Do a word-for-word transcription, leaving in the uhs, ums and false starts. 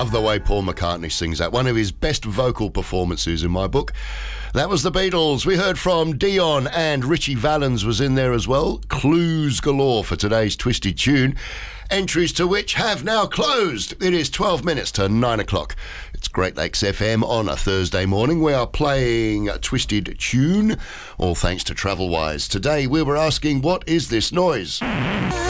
love the way Paul McCartney sings that. One of his best vocal performances in my book. That was the Beatles. We heard from Dion, and Richie Valens was in there as well. Clues galore for today's Twisted Tune, entries to which have now closed. It is twelve minutes to nine o'clock. It's Great Lakes F M on a Thursday morning. We are playing Twisted Tune, all thanks to Travelwise. Today we were asking, what is this noise?